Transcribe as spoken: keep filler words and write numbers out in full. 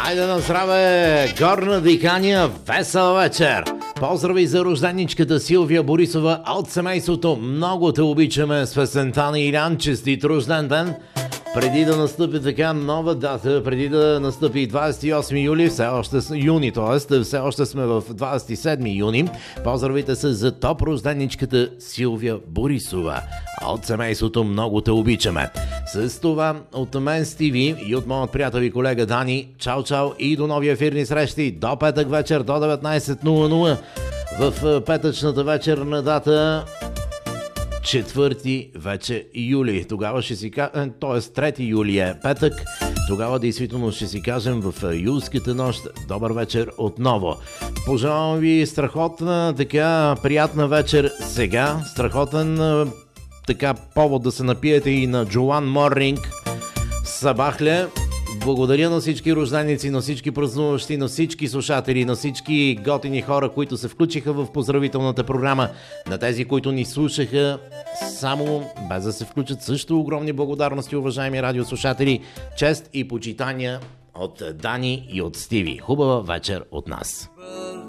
Айде на здраве, Горна Дикания, весел вечер! Поздрави за рожденичката Силвия Борисова от семейството. Много те обичаме с песента на Илян. Честит рожден ден! Преди да настъпи така нова дата, преди да настъпи двадесет и осми юли, все още юни, т.е. все още сме в двадесет и седми юни. Поздравите се за топ рожденичката Силвия Борисова. От семейството много те обичаме. С това от мен Стиви и от моят приятел и колега Дани, чао чао и до нови ефирни срещи до петък вечер до деветнадесет нула нула в петъчната вечерна дата четвърти вече юли. Тогава ще си кажем, т.е. трети юли е петък. Тогава действително ще си кажем в юлската нощ добър вечер отново. Пожелавам ви страхотна, така приятна вечер сега. Страхотен така повод да се напиете и на Джоан Морнинг Сабахле. Благодаря на всички рожденици, на всички празнуващи, на всички слушатели, на всички готини хора, които се включиха в поздравителната програма, на тези, които ни слушаха само без да се включат. Също огромни благодарности, уважаеми радиослушатели. Чест и почитания от Дани и от Стиви. Хубава вечер от нас.